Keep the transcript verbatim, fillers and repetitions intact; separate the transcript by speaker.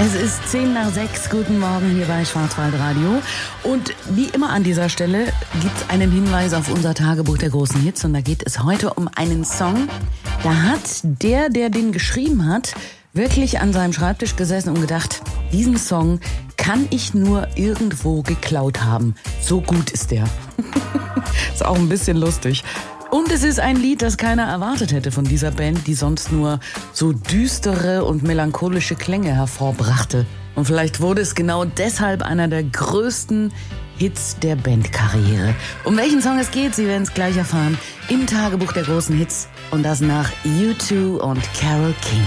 Speaker 1: Es ist zehn nach sechs. Guten Morgen hier bei Schwarzwaldradio. Und wie immer an dieser Stelle gibt es einen Hinweis auf unser Tagebuch der großen Hits. Und da geht es heute um einen Song. Da hat der, der den geschrieben hat, wirklich an seinem Schreibtisch gesessen und gedacht, diesen Song kann ich nur irgendwo geklaut haben. So gut ist der. Ist auch ein bisschen lustig. Und es ist ein Lied, das keiner erwartet hätte von dieser Band, die sonst nur so düstere und melancholische Klänge hervorbrachte. Und vielleicht wurde es genau deshalb einer der größten Hits der Bandkarriere. Um welchen Song es geht, Sie werden es gleich erfahren im Tagebuch der großen Hits. Und das nach U zwei und Carole King.